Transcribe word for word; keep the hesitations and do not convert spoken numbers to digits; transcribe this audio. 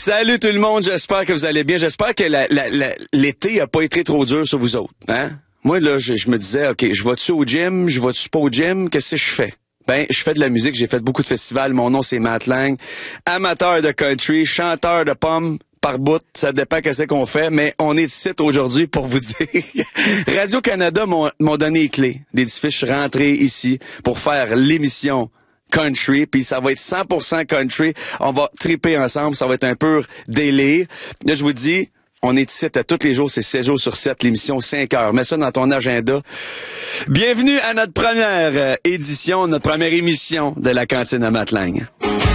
Salut tout le monde, j'espère que vous allez bien. J'espère que la, la, la, l'été a pas été trop dur sur vous autres. Hein? Moi, là, je, je me disais, OK, je vais-tu au gym, je vais-tu pas au gym, qu'est-ce que je fais? Ben, je fais de la musique, j'ai fait beaucoup de festivals. Mon nom, c'est Matt Lang. Amateur de country, chanteur de pommes par bout, ça dépend qu'est-ce qu'on fait, mais on est ici aujourd'hui pour vous dire. Radio-Canada m'ont, m'ont donné les clés d'édifice. Je suis rentré ici pour faire l'émission country, puis ça va être cent pour cent country. On va triper ensemble, ça va être un pur délire. Là, je vous dis, on est ici à tous les jours, c'est sept jours sur sept, l'émission cinq heures. Mets ça dans ton agenda. Bienvenue à notre première euh, édition, notre première émission de la cantine à Matt Lang.